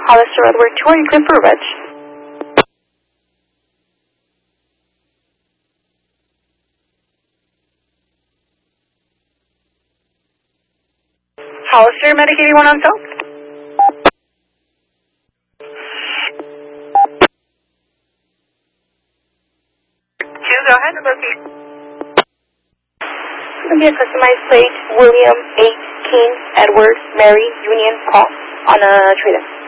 Hollister Edward 2, are you clear for a reg? Hollister, Medicaid 81 on South. Go ahead and locate. It's going to be a customized plate, William H. King, Edward, Mary, Union, Paul, on a trade-in.